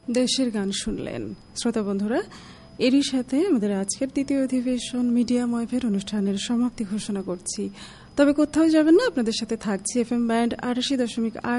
দেশের গান শুনলেন শ্রোতা বন্ধুরা। এরই সাথে আমাদের আজকের দ্বিতীয় অধিবেশন মিডিয়াম ওয়েভের অনুষ্ঠানের সমাপ্তি ঘোষণা করছি। তবে কোথাও যাবেন না, আপনাদের সাথে থাকছি FM ব্যান্ড ৮৮.৮